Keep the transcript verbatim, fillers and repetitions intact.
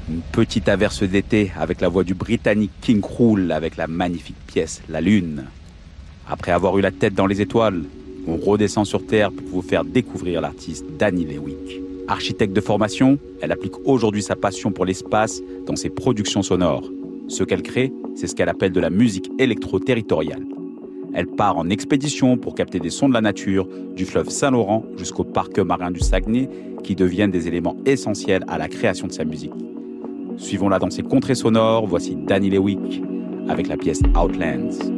Une petite averse d'été avec la voix du Britannique King Krul avec la magnifique pièce La Lune. Après avoir eu la tête dans les étoiles, on redescend sur Terre pour vous faire découvrir l'artiste Dani Lewick. Architecte de formation, elle applique aujourd'hui sa passion pour l'espace dans ses productions sonores. Ce qu'elle crée, c'est ce qu'elle appelle de la musique électro-territoriale. Elle part en expédition pour capter des sons de la nature, du fleuve Saint-Laurent jusqu'au parc marin du Saguenay, qui deviennent des éléments essentiels à la création de sa musique. Suivons-la dans ses contrées sonores, voici Dani Lewick avec la pièce Outlands.